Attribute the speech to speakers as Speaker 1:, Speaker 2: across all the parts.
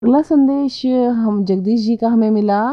Speaker 1: अगला संदेश हम जगदीश जी का हमें मिला,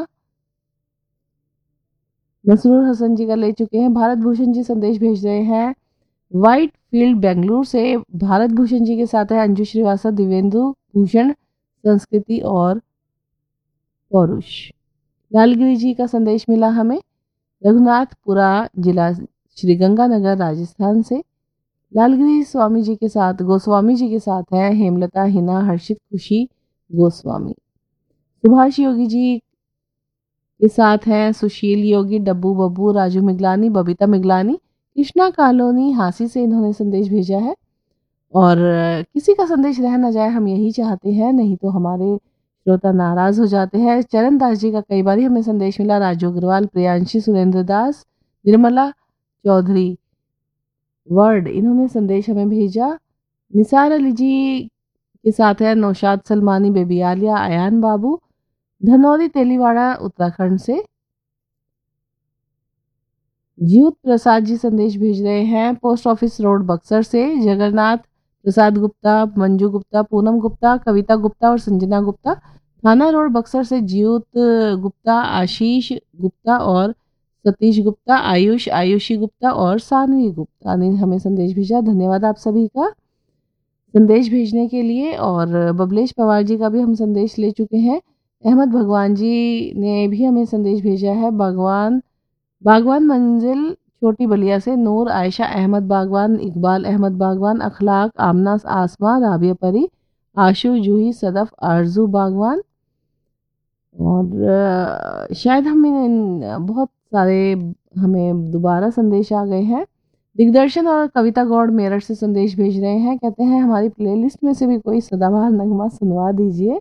Speaker 1: मसरूर हसन जी का ले चुके हैं। भारत भूषण जी संदेश भेज रहे हैं व्हाइट फील्ड बेंगलुरु से। भारत भूषण जी के साथ है अंजू श्रीवास्तव, दिव्येंदु भूषण, संस्कृति और पौरुष। लालगिरी जी का संदेश मिला हमें रघुनाथपुरा जिला श्रीगंगानगर राजस्थान से। लालगिरी स्वामी जी के साथ गोस्वामी जी के साथ है हेमलता, हिना, हर्षित, खुशी गोस्वामी। सुभाष योगी जी के साथ हैं सुशील योगी, डब्बू बब्बू, राजू मिगलानी, बबीता मिगलानी। कृष्णा कॉलोनी हांसी से इन्होंने संदेश भेजा है। और किसी का संदेश रह ना जाए हम यही चाहते हैं, नहीं तो हमारे श्रोता नाराज हो जाते हैं। चरण दास जी का कई बार हमें संदेश मिला, राजू अग्रवाल, प्रियांशी, सुरेंद्र दास, निर्मला चौधरी वर्ड, इन्होंने संदेश हमें भेजा। निसार अली जी के साथ है नौशाद सलमानी, बेबी आलिया, अयान बाबू, धनौरी तेलीवाड़ा उत्तराखंड से। जीवत प्रसाद जी संदेश भेज रहे हैं पोस्ट ऑफिस रोड बक्सर से। जगन्नाथ प्रसाद गुप्ता, मंजू गुप्ता, पूनम गुप्ता, कविता गुप्ता और संजना गुप्ता। थाना रोड बक्सर से जीवत गुप्ता, आशीष गुप्ता और सतीश गुप्ता, आयुष, आयुषी गुप्ता और सानवी गुप्ता ने हमें संदेश भेजा। धन्यवाद आप सभी का संदेश भेजने के लिए। और बबलेश पवार जी का भी हम संदेश ले चुके हैं। अहमद भगवान जी ने भी हमें संदेश भेजा है बागवान मंजिल छोटी बलिया से। नूर, आयशा अहमद बागवान, इकबाल अहमद बागवान, अखलाक, आमना, आसमा, राबिया परी, आशु, जूही, सदफ, आरजू बागवान। और शायद हमें बहुत सारे हमें दोबारा संदेश आ गए हैं। दिग्दर्शन और कविता गौड़ मेरठ से संदेश भेज रहे हैं, कहते हैं हमारी प्लेलिस्ट में से भी कोई सदाबहार नगमा सुनवा दीजिए।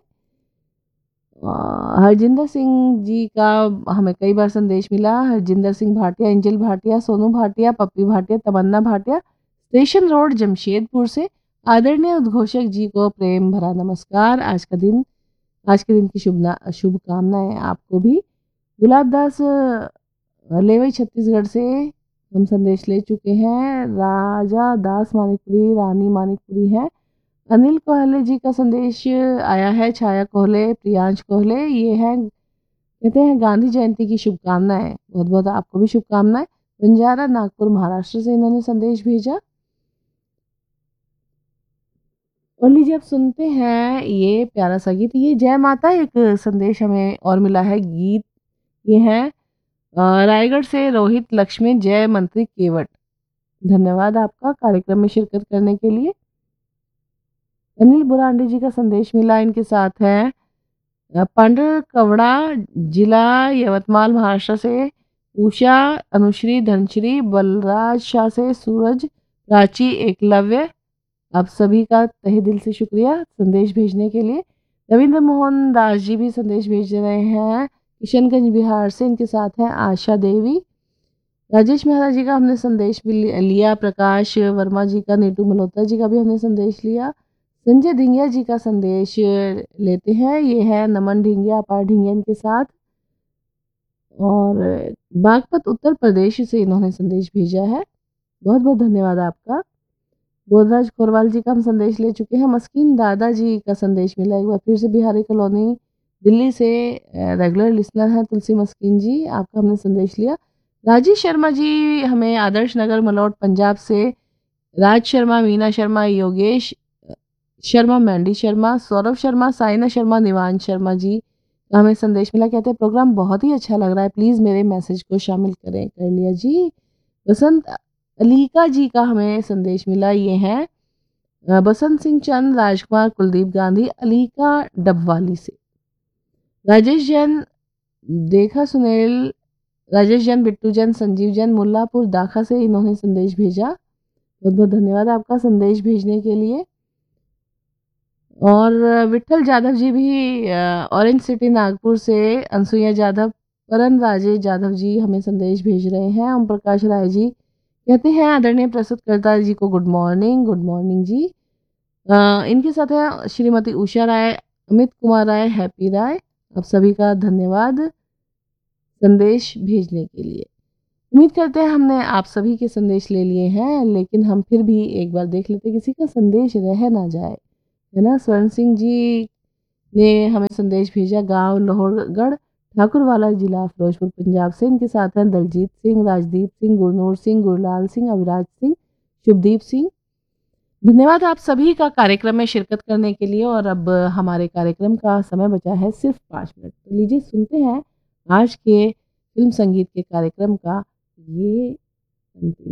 Speaker 1: हरजिंदर सिंह जी का हमें कई बार संदेश मिला। हरजिंदर सिंह भाटिया, एंजल भाटिया, सोनू भाटिया, पप्पी भाटिया, तमन्ना भाटिया, स्टेशन रोड जमशेदपुर से। आदरणीय उद्घोषक जी को प्रेम भरा नमस्कार। आज के दिन की शुभकामनाएं आपको भी। गुलाब दास लेवई छत्तीसगढ़ से हम संदेश ले चुके हैं। राजा दास मानिकपुरी, रानी मानिकपुरी है। अनिल कोहले जी का संदेश आया है, छाया कोहले, प्रियांश कोहले, ये है कहते हैं गांधी जयंती की शुभकामनाएं। बहुत बहुत आपको भी शुभकामनाएं। बंजारा नागपुर महाराष्ट्र से इन्होंने संदेश भेजा। और लीजिए अब सुनते हैं ये प्यारा सा गीत। ये जय माता एक संदेश हमें और मिला है। गीत ये है रायगढ़ से रोहित लक्ष्मी, जय मंत्री केवट। धन्यवाद आपका कार्यक्रम में शिरकत करने के लिए। अनिल बुरांडे जी का संदेश मिला, इनके साथ है पांडर कवड़ा, जिला यवतमाल महाराष्ट्र से। उषा, अनुश्री, धनश्री, बलराज शाह से सूरज, प्राची, एकलव्य, आप सभी का तहे दिल से शुक्रिया संदेश भेजने के लिए। रविंद्र मोहन दास जी भी संदेश भेज रहे हैं किशनगंज बिहार से। इनके साथ हैं आशा देवी। राजेश मेहरा जी का हमने संदेश भी लिया। प्रकाश वर्मा जी का, नीतू मल्होत्रा जी का भी हमने संदेश लिया। संजय ढिंगिया जी का संदेश लेते हैं। ये है नमन ढिंगिया, अपार ढिंगिया इनके साथ। और बागपत उत्तर प्रदेश से इन्होंने संदेश भेजा है। बहुत बहुत धन्यवाद आपका। गोदराज कोरवाल जी का हम संदेश ले चुके हैं। मस्कीन दादा जी का संदेश मिला एक बार फिर से, बिहारी कॉलोनी दिल्ली से रेगुलर लिसनर हैं तुलसी मस्कीन जी, आपका हमने संदेश लिया। राजेश शर्मा जी हमें आदर्श नगर मलौट पंजाब से। राज शर्मा, मीना शर्मा, योगेश शर्मा, मैंडी शर्मा, सौरभ शर्मा, साइना शर्मा, निवान शर्मा जी का हमें संदेश मिला। कहते हैं प्रोग्राम बहुत ही अच्छा लग रहा है, प्लीज़ मेरे मैसेज को शामिल करें। कर लिया जी। बसंत अलीका जी का हमें संदेश मिला। ये है बसंत सिंह चंद, राजकुमार, कुलदीप गांधी, अलीका डबवाली से। राजेश जैन, देखा सुनील, राजेश जैन, बिट्टू जैन, संजीव जैन, मुल्लापुर दाखा से इन्होंने संदेश भेजा। बहुत बहुत धन्यवाद आपका संदेश भेजने के लिए। और विठल जाधव जी भी ऑरेंज सिटी नागपुर से। अनसुईया जाधव, परन राजेश जाधव जी हमें संदेश भेज रहे हैं। ओम प्रकाश राय जी कहते हैं आदरणीय प्रस्तुतकर्ता जी को गुड मॉर्निंग जी। इनके साथ है श्रीमती उषा राय, अमित कुमार राय, हैप्पी राय, आप सभी का धन्यवाद संदेश भेजने के लिए। उम्मीद करते हैं हमने आप सभी के संदेश ले लिए हैं, लेकिन हम फिर भी एक बार देख लेते किसी का संदेश रह ना जाए, है ना। स्वर्ण सिंह जी ने हमें संदेश भेजा, गांव लोहगढ़, ठाकुरवाला, जिला फिरोजपुर, पंजाब से। इनके साथ हैं दलजीत सिंह, राजदीप सिंह, गुरनूर सिंह, गुरलाल सिंह, अविराज सिंह, शुभदीप सिंह। धन्यवाद आप सभी का कार्यक्रम में शिरकत करने के लिए। और अब हमारे कार्यक्रम का समय बचा है सिर्फ 5 मिनट। तो लीजिए सुनते हैं आज के फिल्म संगीत के कार्यक्रम का ये अंतिम